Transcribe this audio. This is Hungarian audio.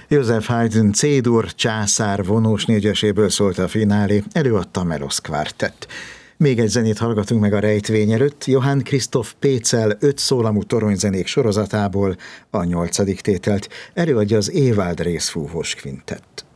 József Haydn C-dur császár vonós négyeséből szólt a finálé, előadta a Melos Quartet. Még egy zenét hallgatunk meg a rejtvény előtt, Johann Christoph Pécel 5 szólamú toronyzenék sorozatából a 8. tételt, előadja az Ewald részfúvós kvintett.